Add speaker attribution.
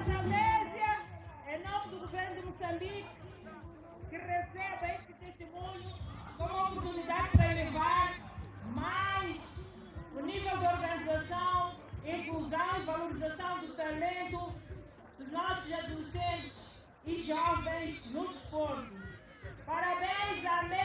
Speaker 1: Zalésia, em nome do governo de Moçambique, que receba este testemunho como oportunidade para elevar mais o nível de organização, inclusão e valorização do talento dos nossos adolescentes e jovens no desporto. Parabéns à